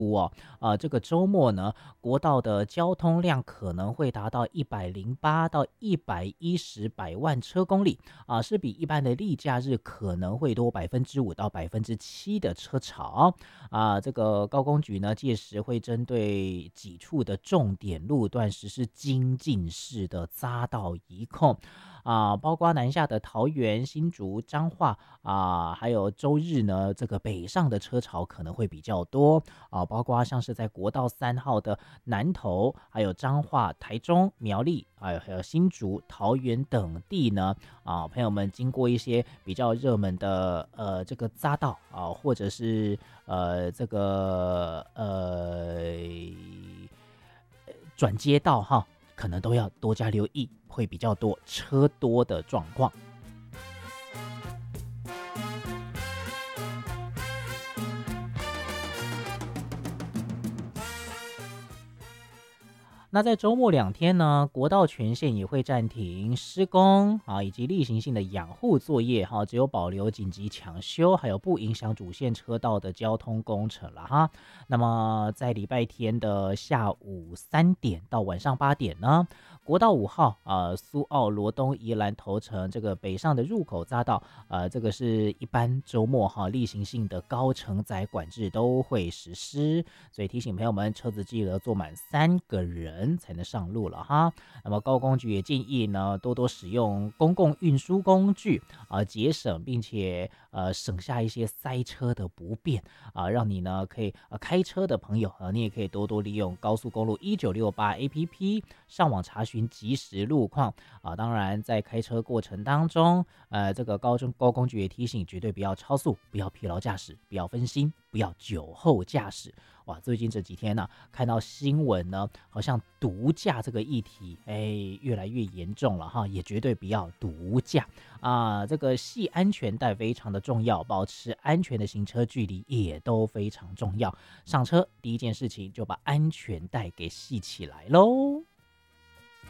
这个周末呢，国道的交通量可能会达到108到110万车公里是比一般的例假日可能会多5%到7%的车潮这个高工局呢，届时会针对几处的重点路段实施精进式的匝道移控。包括南下的桃园、新竹、彰化还有周日呢，这个北上的车潮可能会比较多包括像是在国道3号的南投，还有彰化、台中、苗栗，还有新竹、桃园等地呢朋友们经过一些比较热门的这个匝道或者是这个转接道可能都要多加留意，会比较多车多的状况。那在周末2天呢，国道全线也会暂停施工以及例行性的养护作业只有保留紧急抢修，还有不影响主线车道的交通工程了哈。那么在礼拜天的下午3点到晚上8点呢，国道5号苏澳罗东宜兰头城这个北上的入口匝道这个是一般周末例行性的高承载管制都会实施，所以提醒朋友们，车子记得坐满3个人才能上路了哈。那么高工局也建议呢，多多使用公共运输工具节省并且省下一些塞车的不便让你呢可以开车的朋友你也可以多多利用高速公路1968 APP 上网查询即时路况当然在开车过程当中这个高工局也提醒，绝对不要超速，不要疲劳驾驶，不要分心，不要酒后驾驶。哇，最近这几天呢看到新闻呢，好像毒驾这个议题越来越严重了哈，也绝对不要毒驾这个系安全带非常的重要，保持安全的行车距离也都非常重要。上车第一件事情就把安全带给系起来咯。